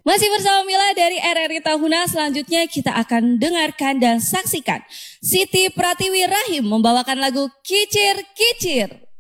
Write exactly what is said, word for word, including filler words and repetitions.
Masih bersama Mila dari R R I Tahuna, selanjutnya kita akan dengarkan dan saksikan Siti Pratiwi Rahim membawakan lagu Kicir Kicir.